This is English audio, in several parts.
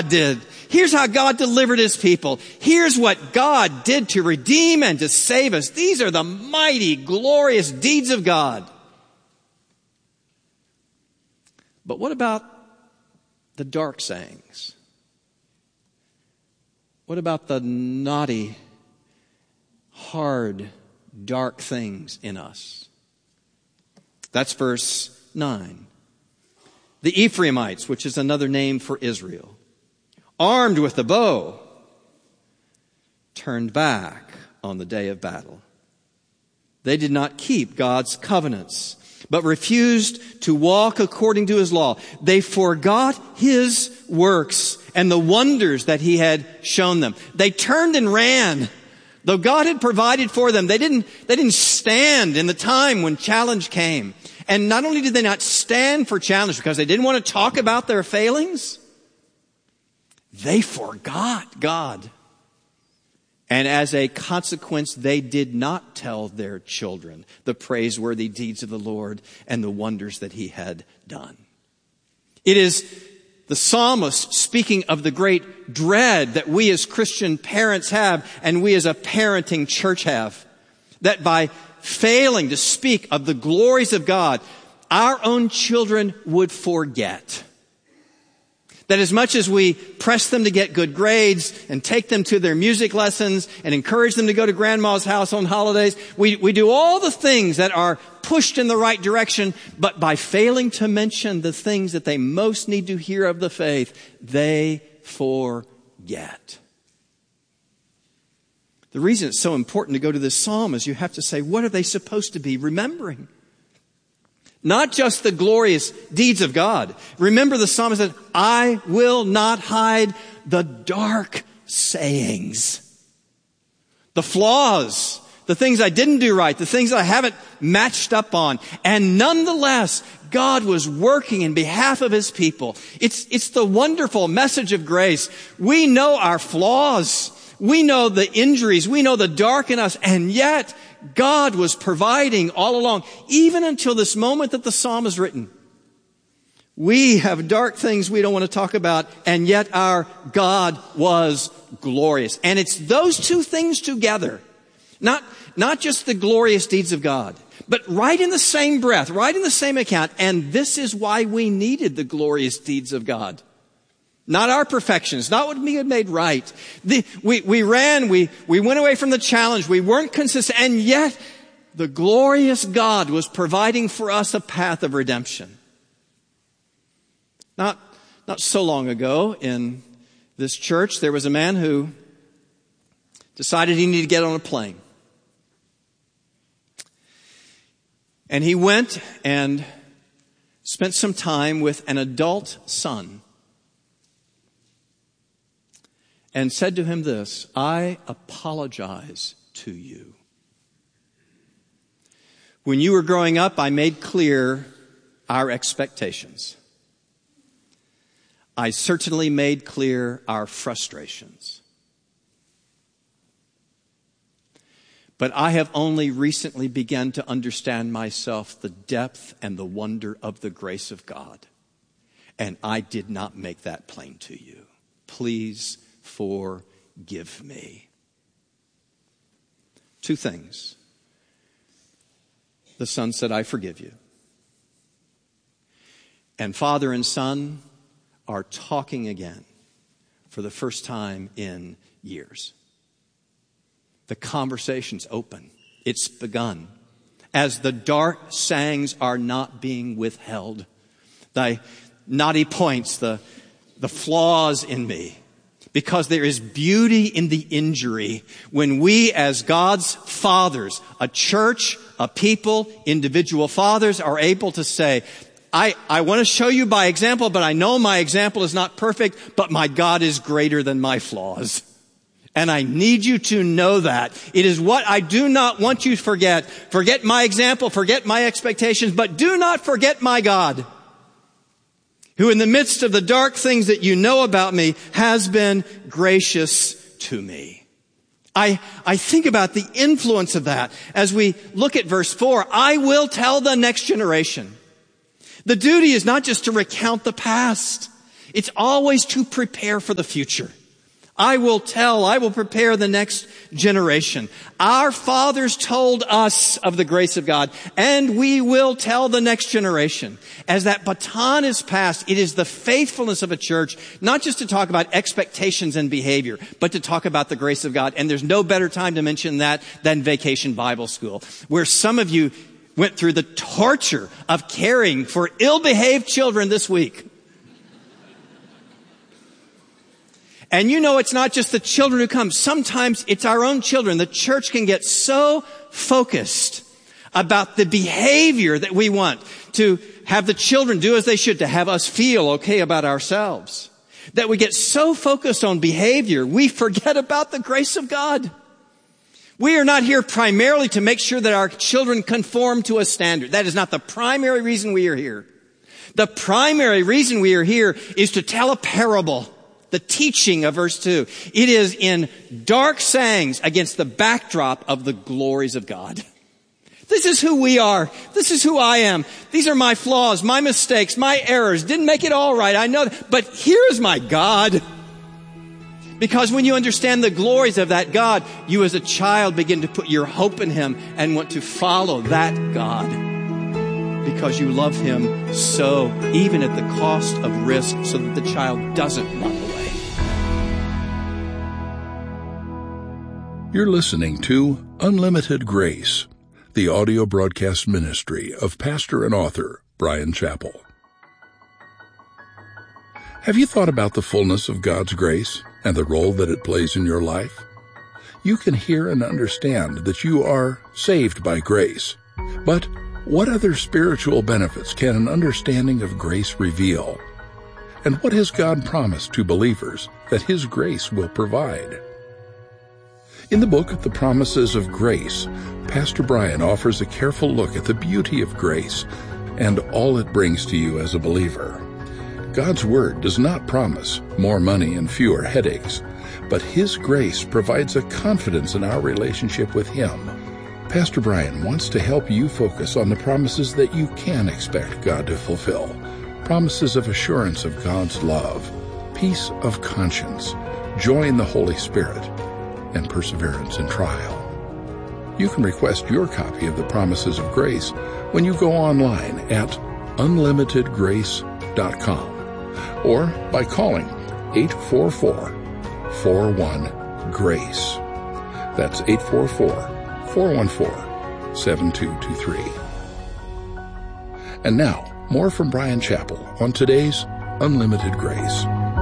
God did. Here's how God delivered his people. Here's what God did to redeem and to save us. These are the mighty, glorious deeds of God. But what about the dark sayings? What about the naughty, hard, dark things in us? That's verse 9. The Ephraimites, which is another name for Israel, armed with the bow, turned back on the day of battle. They did not keep God's covenants, but refused to walk according to his law. They forgot his works and the wonders that he had shown them. They turned and ran. Though God had provided for them, they didn't stand in the time when challenge came. And not only did they not stand for challenge because they didn't want to talk about their failings, they forgot God. And as a consequence, they did not tell their children the praiseworthy deeds of the Lord and the wonders that he had done. It is the psalmist speaking of the great dread that we as Christian parents have and we as a parenting church have. That by failing to speak of the glories of God, our own children would forget. That as much as we press them to get good grades and take them to their music lessons and encourage them to go to grandma's house on holidays, we do all the things that are pushed in the right direction, but by failing to mention the things that they most need to hear of the faith, they forget. The reason it's so important to go to this psalm is you have to say, what are they supposed to be remembering? Not just the glorious deeds of God. Remember the psalmist said, I will not hide the dark sayings. The flaws, the things I didn't do right, the things I haven't matched up on. And nonetheless, God was working in behalf of his people. It's the wonderful message of grace. We know our flaws. We know the injuries. We know the dark in us. And yet, God was providing all along, even until this moment that the psalm is written. We have dark things we don't want to talk about, and yet our God was glorious. And it's those two things together. Not just the glorious deeds of God, but right in the same breath, right in the same account. And this is why we needed the glorious deeds of God. Not our perfections, not what we had made right. We ran, we went away from the challenge, we weren't consistent, and yet the glorious God was providing for us a path of redemption. Not so long ago in this church, there was a man who decided he needed to get on a plane. And he went and spent some time with an adult son. And said to him this, I apologize to you. When you were growing up, I made clear our expectations. I certainly made clear our frustrations. But I have only recently begun to understand myself the depth and the wonder of the grace of God. And I did not make that plain to you. Please forgive me. Two things. The son said, I forgive you. And father and son are talking again for the first time in years. The conversation's open. It's begun. As the dark sayings are not being withheld. The naughty points, the flaws in me. Because there is beauty in the injury when we as God's fathers, a church, a people, individual fathers are able to say, I want to show you by example, but I know my example is not perfect, but my God is greater than my flaws. And I need you to know that. It is what I do not want you to forget. Forget my example, forget my expectations, but do not forget my God, who in the midst of the dark things that you know about me has been gracious to me. I think about the influence of that as we look at verse 4. I will tell the next generation. The duty is not just to recount the past. It's always to prepare for the future. I will prepare the next generation. Our fathers told us of the grace of God, and we will tell the next generation. As that baton is passed, it is the faithfulness of a church, not just to talk about expectations and behavior, but to talk about the grace of God. And there's no better time to mention that than Vacation Bible School, where some of you went through the torture of caring for ill-behaved children this week. And you know, it's not just the children who come. Sometimes it's our own children. The church can get so focused about the behavior that we want to have the children do as they should, to have us feel okay about ourselves, that we get so focused on behavior, we forget about the grace of God. We are not here primarily to make sure that our children conform to a standard. That is not the primary reason we are here. The primary reason we are here is to tell a parable. The teaching of verse 2. It is in dark sayings against the backdrop of the glories of God. This is who we are. This is who I am. These are my flaws, my mistakes, my errors. Didn't make it all right. I know that. But here is my God. Because when you understand the glories of that God, you as a child begin to put your hope in Him and want to follow that God. Because you love Him so, even at the cost of risk, so that the child doesn't run away. You're listening to Unlimited Grace, the audio broadcast ministry of pastor and author Bryan Chapell. Have you thought about the fullness of God's grace and the role that it plays in your life? You can hear and understand that you are saved by grace, but what other spiritual benefits can an understanding of grace reveal? And what has God promised to believers that His grace will provide? In the book, The Promises of Grace, Pastor Bryan offers a careful look at the beauty of grace and all it brings to you as a believer. God's Word does not promise more money and fewer headaches, but His grace provides a confidence in our relationship with Him. Pastor Bryan wants to help you focus on the promises that you can expect God to fulfill. Promises of assurance of God's love, peace of conscience, joy in the Holy Spirit, and perseverance in trial. You can request your copy of the Promises of Grace when you go online at unlimitedgrace.com or by calling 844-41-GRACE. That's 844-414-7223. And now, more from Bryan Chapell on today's Unlimited Grace.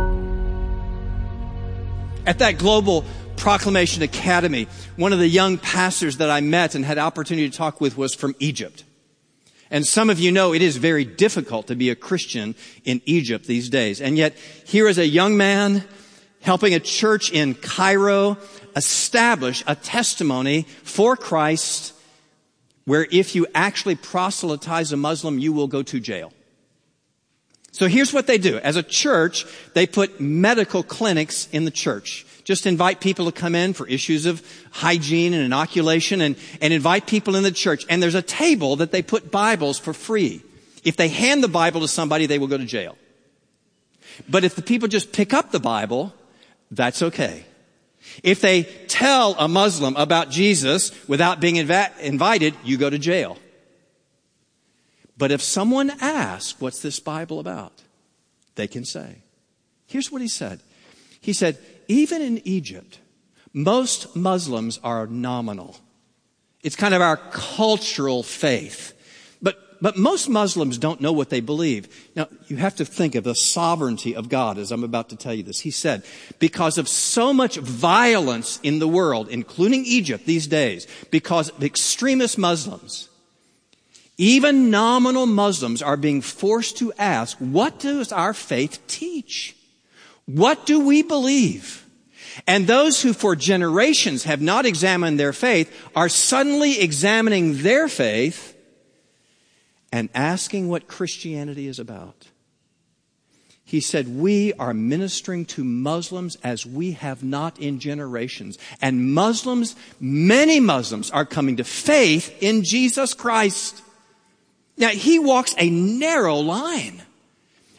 At that Global Proclamation Academy, one of the young pastors that I met and had opportunity to talk with was from Egypt. And some of you know it is very difficult to be a Christian in Egypt these days. And yet, here is a young man helping a church in Cairo establish a testimony for Christ where if you actually proselytize a Muslim, you will go to jail. So here's what they do. As a church, they put medical clinics in the church. Just invite people to come in for issues of hygiene and inoculation and invite people in the church. And there's a table that they put Bibles for free. If they hand the Bible to somebody, they will go to jail. But if the people just pick up the Bible, that's okay. If they tell a Muslim about Jesus without being invited, you go to jail. But if someone asks, what's this Bible about? They can say. Here's what he said. He said, even in Egypt, most Muslims are nominal. It's kind of our cultural faith. But most Muslims don't know what they believe. Now, you have to think of the sovereignty of God as I'm about to tell you this. He said, because of so much violence in the world, including Egypt these days, because of extremist Muslims, even nominal Muslims are being forced to ask, what does our faith teach? What do we believe? And those who for generations have not examined their faith are suddenly examining their faith and asking what Christianity is about. He said, we are ministering to Muslims as we have not in generations. And Muslims, many Muslims are coming to faith in Jesus Christ. Now, he walks a narrow line.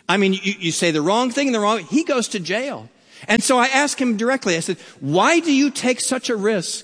I mean, you say the wrong thing in the wrong, he goes to jail. And so I asked him directly, I said, why do you take such a risk?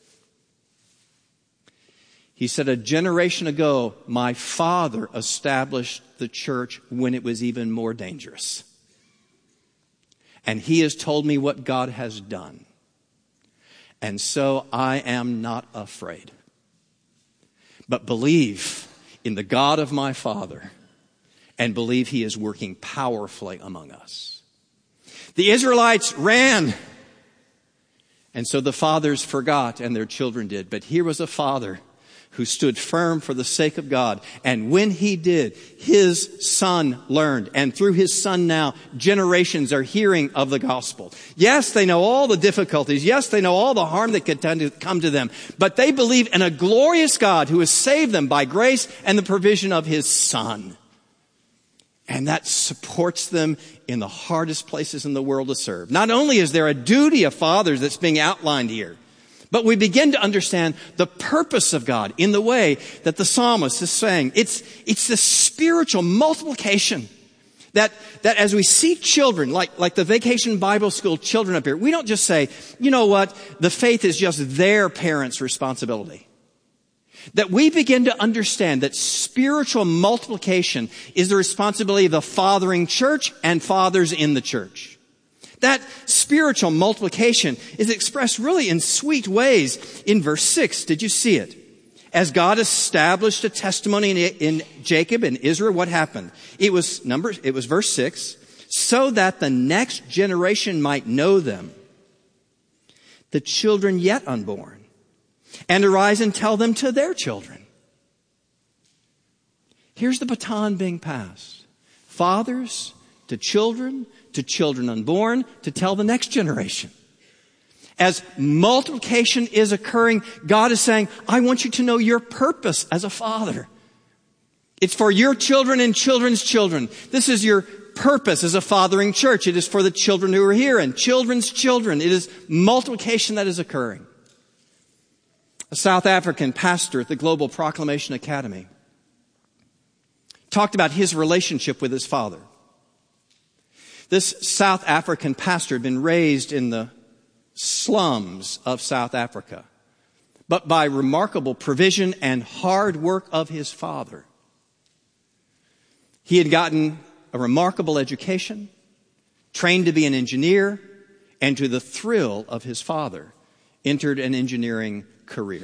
He said, a generation ago, my father established the church when it was even more dangerous. And he has told me what God has done. And so I am not afraid, but believe in the God of my father and believe he is working powerfully among us. The Israelites ran, and so the fathers forgot and their children did. But here was a father who stood firm for the sake of God. And when he did, his son learned. And through his son now, generations are hearing of the gospel. Yes, they know all the difficulties. Yes, they know all the harm that could come to them. But they believe in a glorious God who has saved them by grace and the provision of his son. And that supports them in the hardest places in the world to serve. Not only is there a duty of fathers that's being outlined here, but we begin to understand the purpose of God in the way that the psalmist is saying. It's the spiritual multiplication that as we see children, like the Vacation Bible School children up here, we don't just say, you know what, the faith is just their parents' responsibility. That we begin to understand that spiritual multiplication is the responsibility of the fathering church and fathers in the church. That spiritual multiplication is expressed really in sweet ways in verse 6. Did you see it? As God established a testimony in Jacob and Israel, what happened? It was verse 6. So that the next generation might know them, the children yet unborn, and arise and tell them to their children. Here's the baton being passed. Fathers to children unborn, to tell the next generation. As multiplication is occurring, God is saying, I want you to know your purpose as a father. It's for your children and children's children. This is your purpose as a fathering church. It is for the children who are here and children's children. It is multiplication that is occurring. A South African pastor at the Global Proclamation Academy talked about his relationship with his father. This South African pastor had been raised in the slums of South Africa, but by remarkable provision and hard work of his father, he had gotten a remarkable education, trained to be an engineer, and to the thrill of his father, entered an engineering career.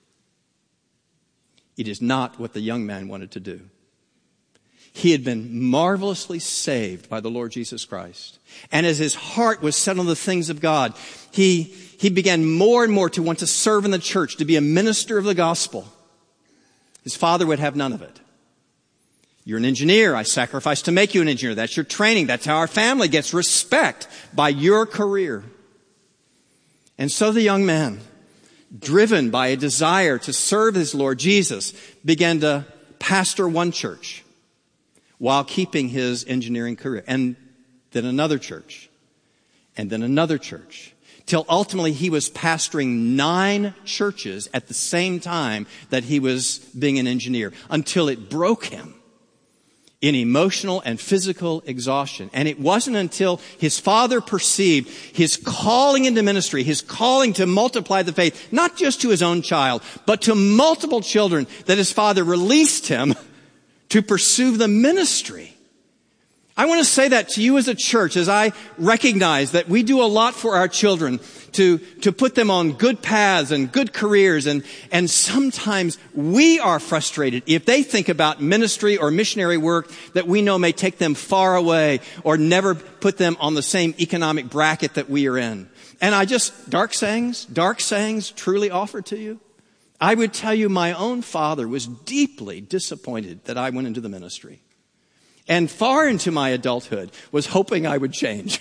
It is not what the young man wanted to do. He had been marvelously saved by the Lord Jesus Christ. And as his heart was set on the things of God, he began more and more to want to serve in the church, to be a minister of the gospel. His father would have none of it. You're an engineer. I sacrificed to make you an engineer. That's your training. That's how our family gets respect, by your career. And so the young man, driven by a desire to serve his Lord Jesus, began to pastor one church while keeping his engineering career, and then another church, and then another church, till ultimately he was pastoring 9 churches at the same time that he was being an engineer, until it broke him in emotional and physical exhaustion. And it wasn't until his father perceived his calling into ministry, his calling to multiply the faith, not just to his own child, but to multiple children, that his father released him to pursue the ministry. I want to say that to you as a church, as I recognize that we do a lot for our children to put them on good paths and good careers. And sometimes we are frustrated if they think about ministry or missionary work that we know may take them far away or never put them on the same economic bracket that we are in. And dark sayings truly offered to you. I would tell you my own father was deeply disappointed that I went into the ministry, and far into my adulthood was hoping I would change.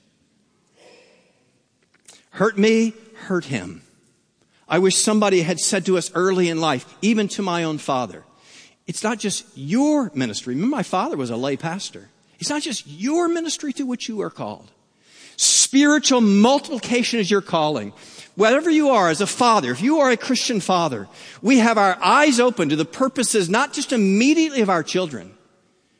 Hurt me, hurt him. I wish somebody had said to us early in life, even to my own father, it's not just your ministry. Remember, my father was a lay pastor. It's not just your ministry to which you are called. Spiritual multiplication is your calling. Whatever you are as a father, if you are a Christian father, we have our eyes open to the purposes not just immediately of our children,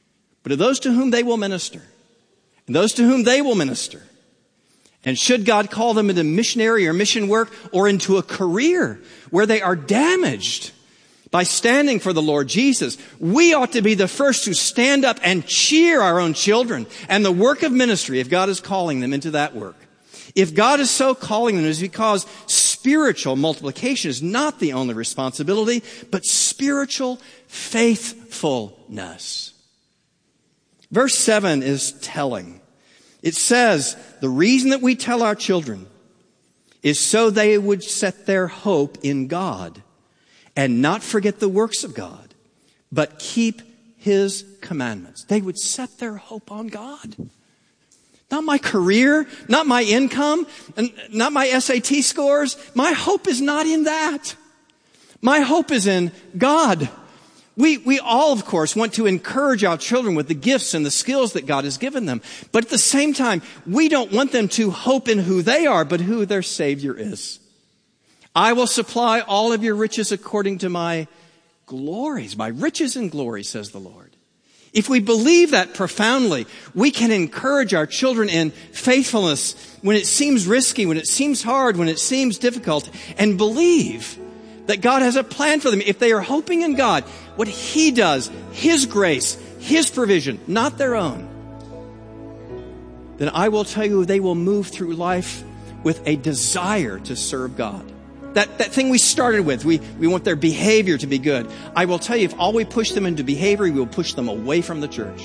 but of those to whom they will minister, and those to whom they will minister. And should God call them into missionary or mission work or into a career where they are damaged by standing for the Lord Jesus, we ought to be the first to stand up and cheer our own children and the work of ministry if God is calling them into that work. If God is so calling them, it is because spiritual multiplication is not the only responsibility, but spiritual faithfulness. Verse 7 is telling. It says, the reason that we tell our children is so they would set their hope in God and not forget the works of God, but keep His commandments. They would set their hope on God. Not my career, not my income, and not my SAT scores. My hope is not in that. My hope is in God. We all, of course, want to encourage our children with the gifts and the skills that God has given them. But at the same time, we don't want them to hope in who they are, but who their Savior is. I will supply all of your riches according to my glories, my riches and glory, says the Lord. If we believe that profoundly, we can encourage our children in faithfulness when it seems risky, when it seems hard, when it seems difficult, and believe that God has a plan for them. If they are hoping in God, what He does, His grace, His provision, not their own, then I will tell you they will move through life with a desire to serve God. That thing we started with, we want their behavior to be good. I will tell you, if all we push them into behavior, we will push them away from the church.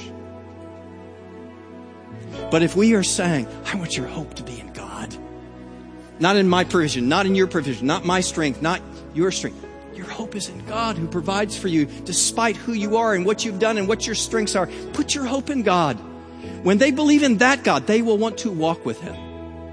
But if we are saying, I want your hope to be in God, not in my provision, not in your provision, not my strength, not your strength. Your hope is in God who provides for you despite who you are and what you've done and what your strengths are. Put your hope in God. When they believe in that God, they will want to walk with Him.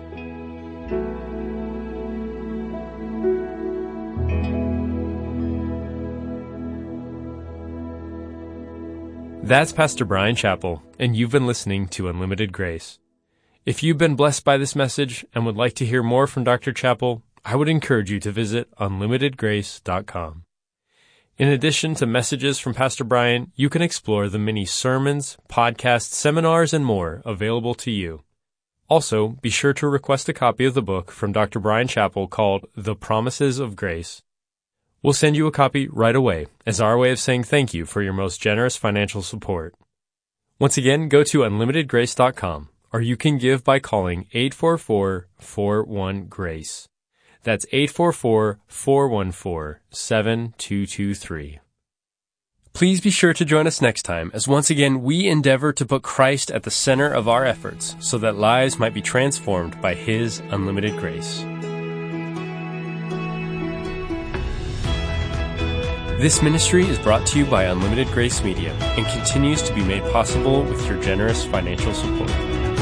That's Pastor Bryan Chapell, and you've been listening to Unlimited Grace. If you've been blessed by this message and would like to hear more from Dr. Chapell, I would encourage you to visit unlimitedgrace.com. In addition to messages from Pastor Bryan, you can explore the many sermons, podcasts, seminars, and more available to you. Also, be sure to request a copy of the book from Dr. Bryan Chapell called The Promises of Grace. We'll send you a copy right away as our way of saying thank you for your most generous financial support. Once again, go to unlimitedgrace.com, or you can give by calling 844-41-GRACE. That's 844-414-7223. Please be sure to join us next time as once again we endeavor to put Christ at the center of our efforts so that lives might be transformed by His unlimited grace. This ministry is brought to you by Unlimited Grace Media and continues to be made possible with your generous financial support.